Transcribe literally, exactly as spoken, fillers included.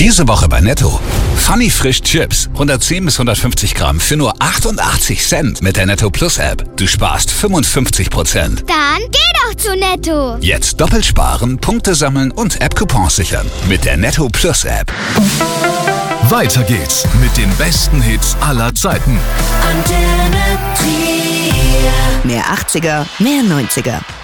Diese Woche bei Netto. Funny Frisch Chips. hundertzehn bis hundertfünfzig Gramm für nur achtundachtzig Cent mit der Netto Plus App. Du sparst fünfundfünfzig Prozent. Dann geh doch zu Netto. Jetzt doppelt sparen, Punkte sammeln und App-Coupons sichern. Mit der Netto Plus App. Weiter geht's mit den besten Hits aller Zeiten. Mehr achtziger, mehr neunziger.